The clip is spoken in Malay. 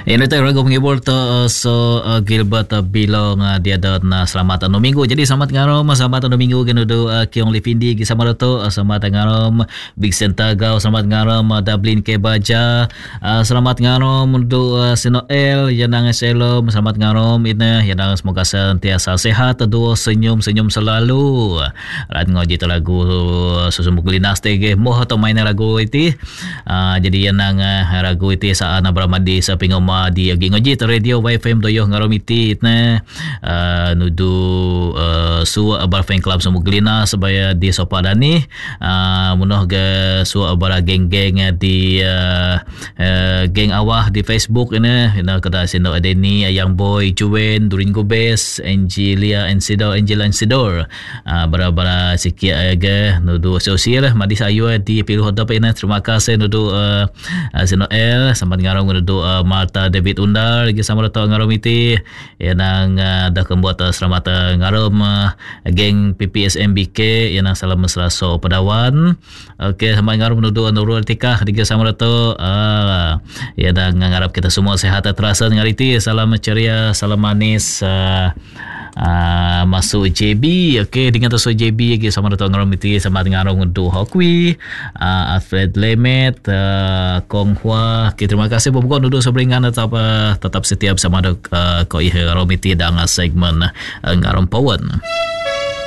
Ini tu ragu menghibur tu Gilbert Bilong dia ada selamat anu minggu. Jadi selamat ngarom selamat anu minggu genu do Kiong Lifindi gi sama tu selamat ngarom Big Center Gau selamat ngarom Dublin ke Baja selamat ngarom do Sinoel yang selom selamat ngarom ini yang semoga sentiasa sehat do senyum selalu. Rat ngoji tu lagu susumuk linas tege moh atau main lagu itu. Jadi yang lagu itu saat Bramadi sa pingoma di gingoji ta radio YFM doyo ngaromiti na nudu su abar fan club Sumuglina sebaya di sopadani munoh ga su abar geng-geng di geng awah di Facebook ini kada sindo adeni Ayang Boy Juwen Durin Gubes Angela Sidor bara sikia ga nudu sosial madi sayo di pilu hodap ina terima kasih nudu Sinoel sampai ngarong nudu Marta David Undar lagi sama datang ngarom iti yang dah kembuat selamat ngarom geng PPSMBK yang salam mesraso Padawan. Okey sampai ngarom nudu Nurul Tika lagi sama datang yang ngarap kita semua sehat terasa ngariti salam ceria salam manis masuk JB. Okey dengan tu JB lagi sama datang ngarom iti sama ngarom nudu Hokwi Alfred Lemet Kong Hua. Okay, terima kasih bukan nudu seberingan tetap setia bersama kau romiti dengan segmen ngarom pawan.